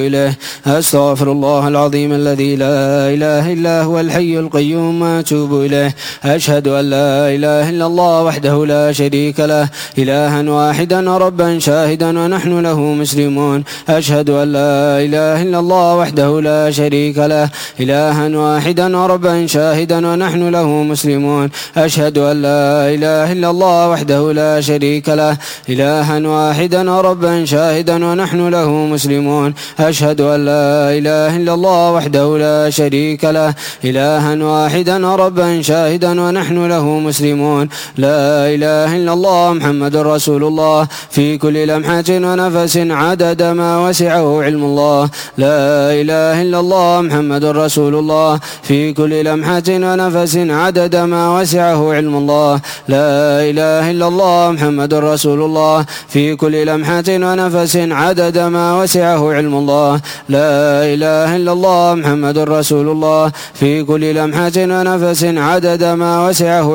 إليه. أستغفر الله العظيم الذي لا إله إلا هو الحي القيوم وأتوب إليه. أشهد أن لا إله إلا الله وحده لا شريك له إلها واحدا ربا شاهدا ونحن له مسلمون. أشهد أن لا إله إلا الله وحده لا شريك له إلها واحدا ربا شاهدا ونحن له مسلمون. أشهد أن لا إله إلا الله وحده لا شريك له إلها واحدا ربا شاهدا ونحن له مسلمون. أشهد أن لا إله إلا الله وحده لا شريك له إلها واحدا ربا شاهدا ونحن له مسلمون. لا إله إلا الله محمد رسول الله في كل لمحة ونفس عدد ما وسعه علم الله. لا إله إلا الله محمد رسول الله في كل لمحة ونفس عدد ما وسعه علم الله. لا إله إلا الله محمد رسول الله في كل لمحة ونفس عدد ما وسعه علم الله. لا إله إلا الله محمد رسول الله في كل لمحة ونفس عدد ما وسعه